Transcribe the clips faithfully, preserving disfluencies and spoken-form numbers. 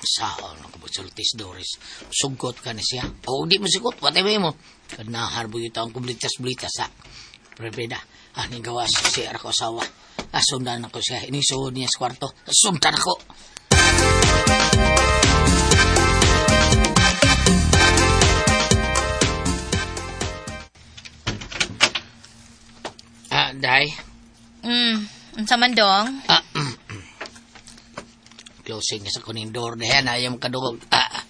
Saon ang kabusultis, Doris. Sugot ka na siya. O, di mo sugot. Watay mo. Kanahar mo ito ang kublitas-blitas, ha? Prebeda, aning gawas siya ako asawa. Asundan ako siya. Inisoon niya sa kwarto. Asundan ako. Ah, Day. Hmm, unsa man dong? Ah, mm, mm. Closing sa kuning door dayan ayaw mo kadungog. Ah.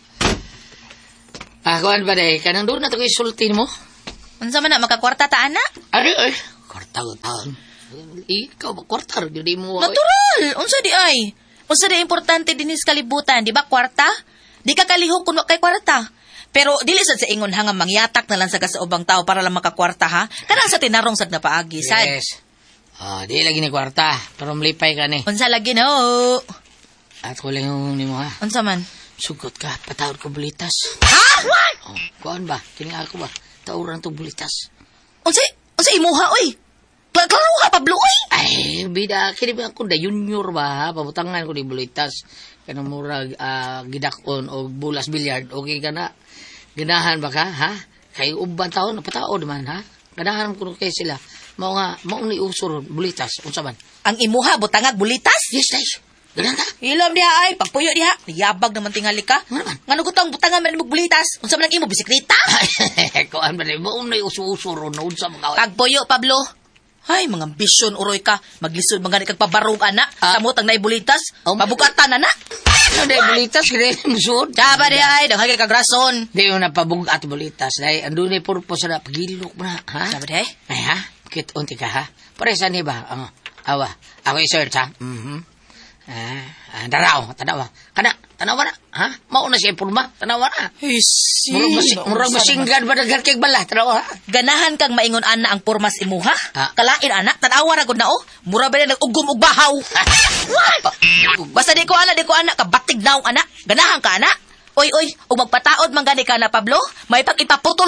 Ah, kuan ba day? Kanang doon na to isultin mo? Unsa man na makakwarta ta ana? Ari ay, kwarta taon. Ikaw ba kwarta ro di mo? Natural. Unsa di ay? Unsa di importante dinis kalibutan, di ba kwarta? Di ka kalihok kuno kay kwarta. Pero dili sad sa ingon hanga mangyatak na lang sa kasaubang tao para lang makakwarta ha. Kanang sa tinarong sad na paagi sad. Yes. Ah, di lagi ni kwarta, pero malipay ka ni. Unsa lagi no? At ko lang yung ni mo ha. Unsa man? Sugot ka, patawad ko bulitas. Ha? Oh, kuan ba? Kini ako ba? Tawuran to bulitas. Unsa unsa imuha oy? Klaro ka Pablo oy. Ay, bida, kini ba ako da junior ba ha? Pabutangan ko ni bulitas. Kanang murag uh, gidakon o bulas bilyard. Okay ka na? Ganahan ba ka, ha? Kay uban taon, napataod man, ha? Ganahan ko kay sila. Mao nga, mao ni usur bulitas. Unsa man? Ang imuha butangag bulitas? Yes, day. Ganun ka? Ilom diha ay, pagpuyo diha. Niyabag naman tingali ka. Ano man? Ngano gutang butangan man mo bulitas? Unsa man ang imo bisikleta? Kuan ba ni mo ni usur no unsa mga. Pagpuyo Pablo. Ay, mga ambisyon uroy ka. Maglisod mga kag pabarong ana. Ah. Samot ang naibolitas. Oh, Pabukatan ana. Ano day bulitas kini musud? Daba di ay, daghan kag rason. Di mo na pabugat bulitas. Day andun ni purpose na pagilok na, ha? Daba di ay. Ay ha? Kit unti ka ha? Paresa ni ba? Uh, awa. Ako i-search ha? Mhm. Ah, ah, tanaw, tanaw. Kana, tanaw na. Ha? Mao na siya pulma. Tanaw na. Isi. Murag mas- murag masinggan ba dagat kay bala? Tanaw ha? Ganahan kang maingon ana ang pormas imuha. Ah. Kalain ana, tanawa ra gud na oh. Mura ba na nag-ugom og bahaw. Basta di ko ana, di ko ana kabatig naong ana. Ganahan ka ana. Oy oy, ug magpataod man gani ka na Pablo, may pag ipaputol